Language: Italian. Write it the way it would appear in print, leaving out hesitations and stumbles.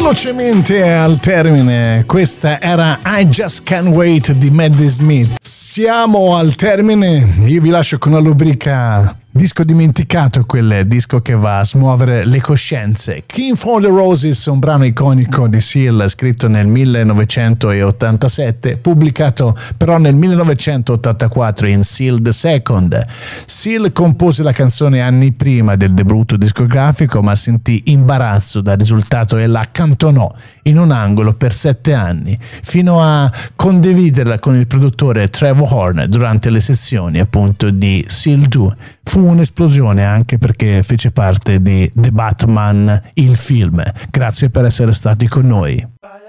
Velocemente al termine, questa era I Just Can't Wait di Maddie Smith. Siamo al termine, io vi lascio con una rubrica disco dimenticato, quel disco che va a smuovere le coscienze. King for the Roses, un brano iconico di Seal, scritto nel 1987, pubblicato però nel 1984 in Seal the Second. Seal compose la canzone anni prima del debutto discografico, ma sentì imbarazzo dal risultato e la cantonò in un angolo per 7 anni, fino a condividerla con il produttore Trevor Horn durante le sessioni appunto di Seal 2. Fu un'esplosione anche perché fece parte di The Batman, il film. Grazie per essere stati con noi.